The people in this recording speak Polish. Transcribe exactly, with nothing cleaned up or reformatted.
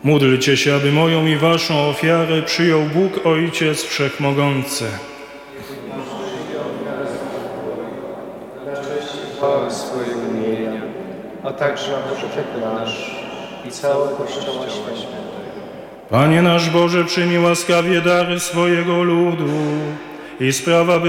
Módlcie się, aby moją i waszą ofiarę przyjął Bóg Ojciec Wszechmogący. Na cześć i chwałę swojego imienia, a także na pożytek nasz i całego Kościoła Świętego. Panie nasz Boże, przyjmij łaskawie dary swojego ludu i spraw, aby